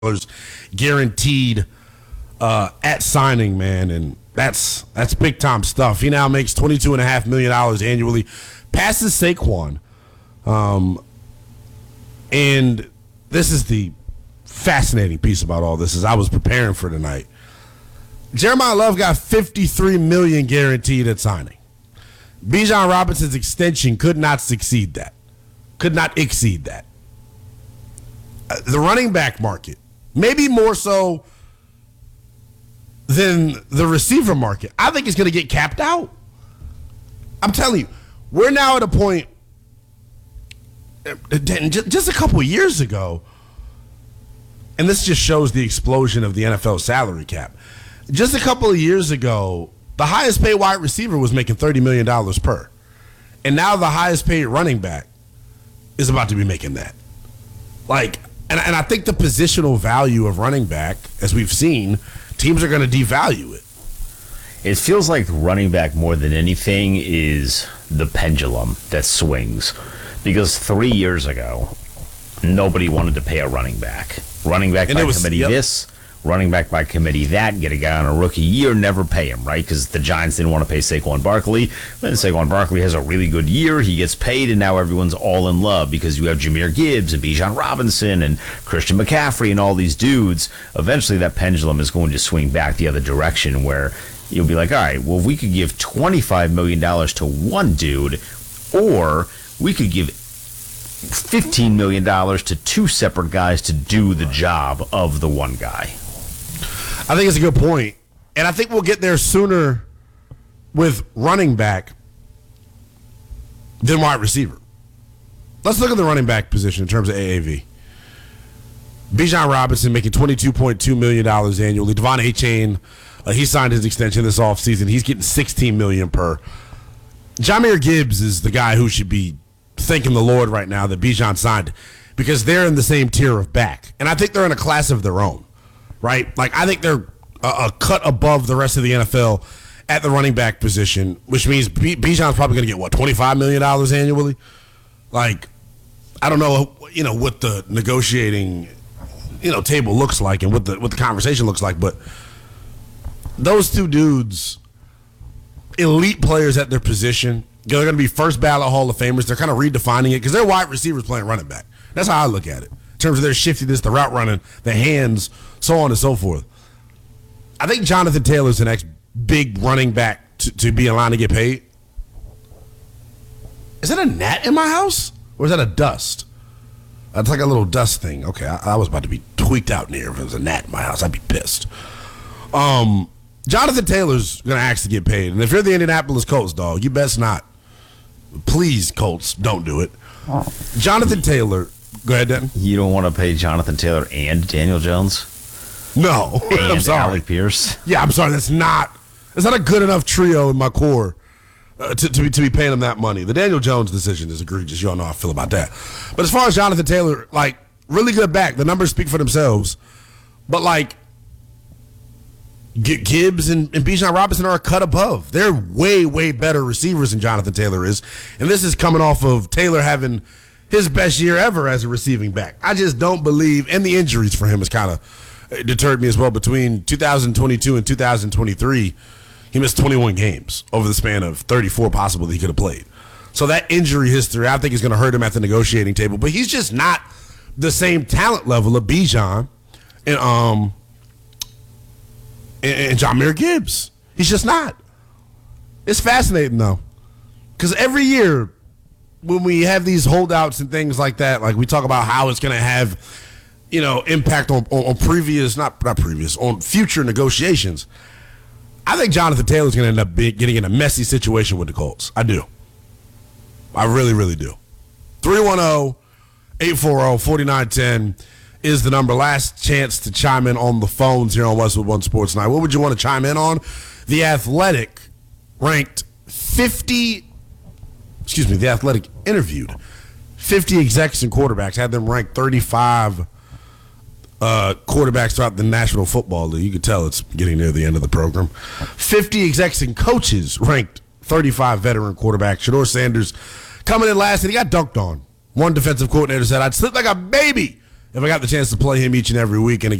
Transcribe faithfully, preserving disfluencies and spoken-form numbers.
guaranteed uh, at signing, man, and that's that's big time stuff. He now makes twenty-two and a half million dollars annually, passes Saquon, um, and this is the fascinating piece about all this. As I was preparing for tonight, Jeremiah Love got fifty-three million dollars guaranteed at signing. Bijan Robinson's extension could not succeed that, could not exceed that. Uh, the running back market, maybe more so than the receiver market, I think it's going to get capped out. I'm telling you, we're now at a point, just a couple of years ago, and this just shows the explosion of the N F L salary cap. Just a couple of years ago, the highest paid wide receiver was making thirty million dollars per. And now the highest paid running back is about to be making that. Like, and, and I think the positional value of running back, as we've seen, teams are going to devalue it. It feels like running back more than anything is the pendulum that swings. Because three years ago, nobody wanted to pay a running back. Running back and by was, committee yep. this, running back by committee that, get a guy on a rookie year, never pay him, right? Because the Giants didn't want to pay Saquon Barkley. Then Saquon Barkley has a really good year. He gets paid, and now everyone's all in love because you have Jahmyr Gibbs and Bijan Robinson and Christian McCaffrey and all these dudes. Eventually, that pendulum is going to swing back the other direction where you'll be like, all right, well, we could give twenty-five million dollars to one dude, or we could give fifteen million dollars to two separate guys to do the job of the one guy. I think it's a good point, and I think we'll get there sooner with running back than wide receiver. Let's look at the running back position in terms of A A V. Bijan Robinson making twenty-two point two million dollars annually. Devon Achane, uh, he signed his extension this offseason. He's getting sixteen million dollars per. Jahmyr Gibbs is the guy who should be thanking the Lord right now that Bijan signed, because they're in the same tier of back, and I think they're in a class of their own. Right? Like, I think they're a, a cut above the rest of the N F L at the running back position, which means B- Bijan's probably going to get, what, twenty-five million dollars annually? Like, I don't know, you know, what the negotiating, you know, table looks like and what the what the conversation looks like, but those two dudes, elite players at their position, they're going to be first ballot Hall of Famers. They're kind of redefining it because they're wide receivers playing running back. That's how I look at it. In terms of their shiftiness, the route running, the hands, so on and so forth. I think Jonathan Taylor's the next big running back to, to be in line to get paid. Is that a gnat in my house? Or is that a dust? It's like a little dust thing. Okay, I, I was about to be tweaked out near if it was a gnat in my house. I'd be pissed. Um, Jonathan Taylor's going to ask to get paid. And if you're the Indianapolis Colts, dog, you best not. Please, Colts, don't do it. Oh. Jonathan Taylor... Go ahead, Dan. You don't want to pay Jonathan Taylor and Daniel Jones? No. And I'm sorry. Alec Pierce? Yeah, I'm sorry. That's not that's not a good enough trio in my core uh, to, to, be, to be paying them that money. The Daniel Jones decision is egregious. You all know how I feel about that. But as far as Jonathan Taylor, like, really good back. The numbers speak for themselves. But, like, G- Gibbs and, and Bijan Robinson are a cut above. They're way, way better receivers than Jonathan Taylor is. And this is coming off of Taylor having his best year ever as a receiving back. I just don't believe, and the injuries for him has kind of deterred me as well. Between two thousand twenty-two and two thousand twenty-three, he missed twenty-one games over the span of thirty-four possible that he could have played. So that injury history, I think, is going to hurt him at the negotiating table. But he's just not the same talent level of Bijan and um and, and Jahmyr Gibbs. He's just not. It's fascinating, though, because every year, when we have these holdouts and things like that, like we talk about how it's going to have, you know, impact on, on, on previous, not not previous, on future negotiations, I think Jonathan Taylor's going to end up be, getting in a messy situation with the Colts. I do. I really, really do. three one zero, eight four zero, four nine one zero is the number. Last chance to chime in on the phones here on Westwood One Sports Night. What would you want to chime in on? The Athletic ranked fifty... Excuse me, The Athletic interviewed fifty execs and quarterbacks, had them ranked thirty-five uh, quarterbacks throughout the National Football League. You can tell it's getting near the end of the program. fifty execs and coaches ranked thirty-five veteran quarterbacks. Shedeur Sanders coming in last, and he got dunked on. One defensive coordinator said, "I'd slip like a baby if I got the chance to play him each and every week in a